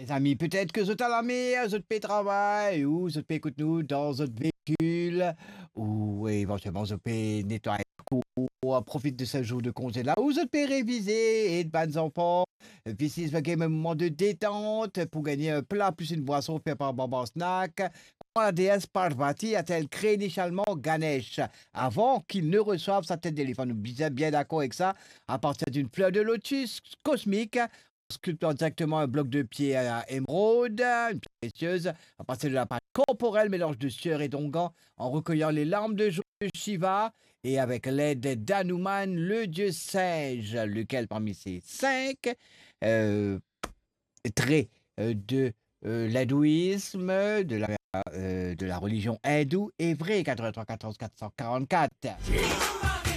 Les amis, peut-être que vous êtes à la mer, vous êtes au travail, ou vous êtes écoute nous dans votre véhicule, ou éventuellement vous êtes nettoyer le cours, profite de ce jour de congé là, ou vous êtes réviser et de bonnes enfants. Puis si c'est un moment de détente pour gagner un plat plus une boisson fait par Baba Snack. La déesse Parvati a-t-elle créé initialement Ganesh avant qu'il ne reçoive sa tête d'éléphant? Nous sommes bien d'accord avec ça, à partir d'une fleur de lotus cosmique sculptant directement un bloc de pied à émeraude, une pierre précieuse, à partir de la pâte corporelle, mélange de sueur et d'onguent, en recueillant les larmes de joie de Shiva, et avec l'aide d'Hanuman, le dieu singe, lequel parmi ces cinq euh, traits de l'hindouisme, de la religion hindoue est vrai, 83 14 444.